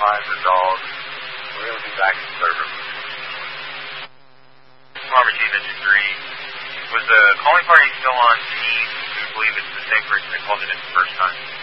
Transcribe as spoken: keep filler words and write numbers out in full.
five resolved. We'll be back in service. Robert G, this is three. Was the calling party still on T? I believe it's the same person that called it in the first time.